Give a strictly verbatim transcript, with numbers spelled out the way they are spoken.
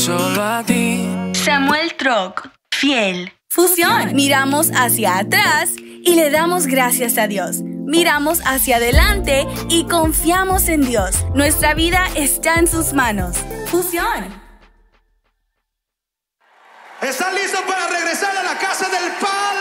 Solo a ti. Samuel Troc, fiel. Fusión. Miramos hacia atrás y le damos gracias a Dios. Miramos hacia adelante y confiamos en Dios. Nuestra vida está en sus manos. Fusión. ¿Están listos para regresar a la casa del Padre?